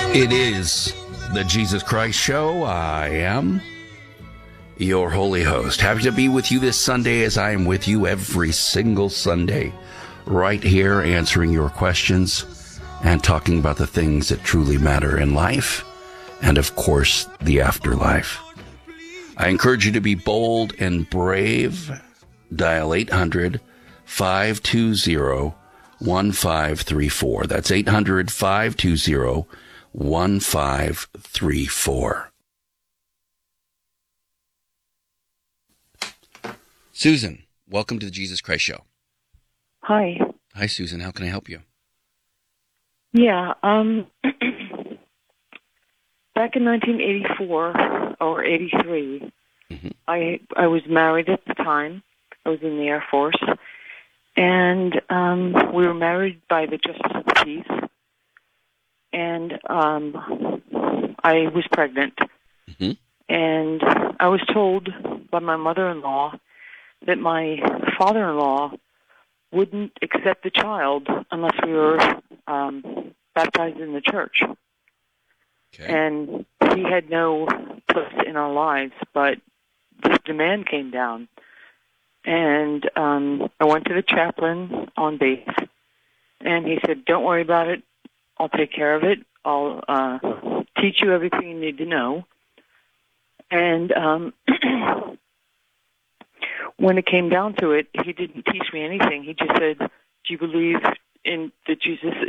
It is the Jesus Christ Show. I am your holy host. Happy to be with you this Sunday as I am with you every single Sunday, right here answering your questions and talking about the things that truly matter in life and, of course, the afterlife. I encourage you to be bold and brave. Dial 800-520-1534. That's 800-520-1534. Susan, welcome to the Jesus Christ Show. Hi. Hi, Susan. How can I help you? Yeah, back in 1984 or 83, I was married at the time. I was in the Air Force, and we were married by the Justice of the Peace, and I was pregnant, and I was told by my mother-in-law that my father-in-law wouldn't accept the child unless we were baptized in the church. Okay. And he had no place in our lives, but this demand came down. And I went to the chaplain on base, and he said, "Don't worry about it. I'll take care of it. I'll teach you everything you need to know." And when it came down to it, he didn't teach me anything. He just said, "Do you believe in that Jesus